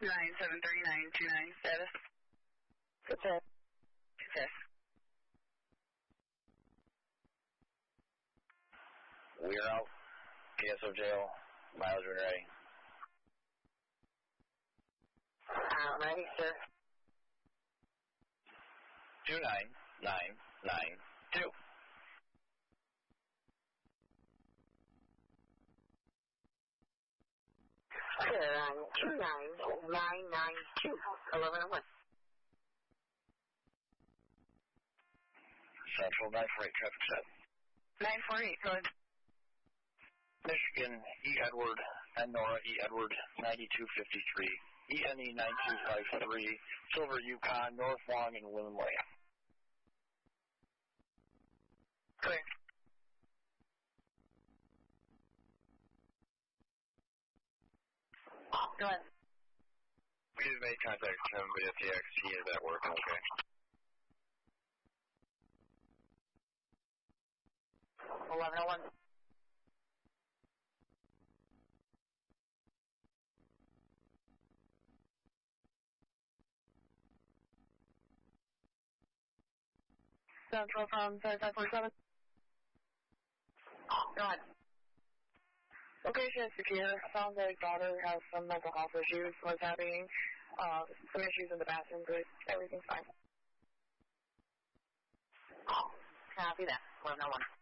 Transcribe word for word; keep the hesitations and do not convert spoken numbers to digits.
nine seven three nine two nine status. Success. Success. We're out. P S O jail. Mileage when ready. I'm ready, sir. Two nine nine nine two. Clear on two nine nine nine two. eleven oh one. Central nine four eight traffic set. nine four eight, go ahead. Michigan, E. Edward, and Nora E. Edward, ninety-two fifty-three, E N E nine two five three, Silver Yukon, North Long, and Lynn Lane. Clear. Go ahead. We've made contact with him via T X T. Is that working okay? eleven oh one. Central from thirty-five forty-seven. Go ahead. Location is secure. Sounds like daughter has some mental health issues. What's happening? Uh, some issues in the bathroom, but everything's fine. Copy that. eleven oh one.